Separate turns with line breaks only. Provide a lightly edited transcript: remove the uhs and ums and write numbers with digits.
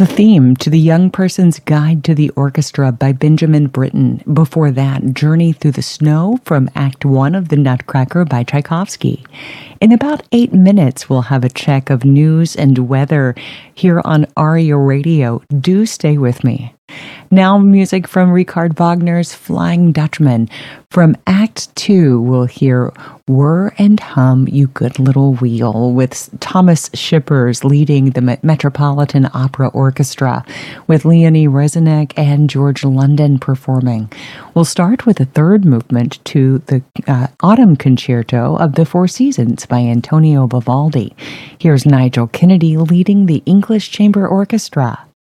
The theme to The Young Person's Guide to the Orchestra by Benjamin Britten. Before that, Journey Through the Snow from Act One of The Nutcracker by Tchaikovsky. In about 8 minutes, we'll have a check of news and weather here on ARIA Radio. Do stay with me. Now, music from Richard Wagner's Flying Dutchman. From Act Two, we'll hear Whir and Hum, You Good Little Wheel, with Thomas Shippers leading the Metropolitan Opera Orchestra, with Leonie Reznek and George London performing. We'll start with the third movement to the Autumn Concerto of the Four Seasons by Antonio Vivaldi. Here's Nigel Kennedy leading the English Chamber Orchestra.